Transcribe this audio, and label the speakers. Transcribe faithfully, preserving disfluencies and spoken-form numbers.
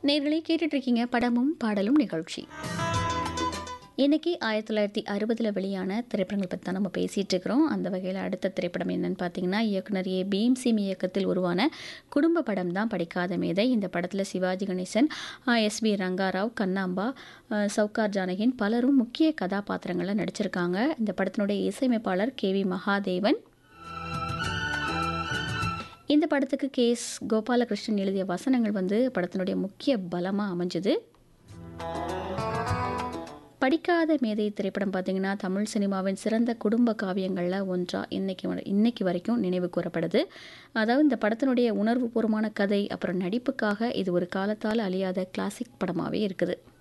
Speaker 1: நேர்களே கேட்டுட்டு இருக்கீங்க படமும் பாடலும் நிகழ்ச்சி. இன்னைக்கு ஆயிரத்தி தொள்ளாயிரத்தி அறுபதில் வெளியான திரைப்படங்கள் பற்றி தான் நம்ம பேசிகிட்டு இருக்கிறோம். அந்த வகையில் அடுத்த திரைப்படம் என்னன்னு பார்த்தீங்கன்னா, இயக்குனர் ஏ பீம்சிங் இயக்கத்தில் உருவான குடும்ப படம் தான் படிக்காத மேதை. இந்த படத்தில் சிவாஜி கணேசன், எஸ் வி ரங்காராவ், கண்ணாம்பா, அஹ், சவுகார் ஜானகின் பலரும் முக்கிய கதாபாத்திரங்களில் நடிச்சிருக்காங்க. இந்த படத்தினுடைய இசையமைப்பாளர் கே வி மகாதேவன். இந்த படத்துக்கு கே எஸ் கோபாலகிருஷ்ணன் எழுதிய வசனங்கள் வந்து படத்தினுடைய முக்கிய பலமாக அமைஞ்சுது. படிக்காத மேதை திரைப்படம் பார்த்தீங்கன்னா, தமிழ் சினிமாவின் சிறந்த குடும்ப காவியங்களில் ஒன்றாக இன்னைக்கு வரை- இன்னைக்கு வரைக்கும் நினைவு கூறப்படுது. அதாவது இந்த படத்தினுடைய உணர்வுபூர்வமான கதை அப்புறம் நடிப்புக்காக இது ஒரு காலத்தால் அழியாத கிளாசிக் படமாகவே இருக்குது.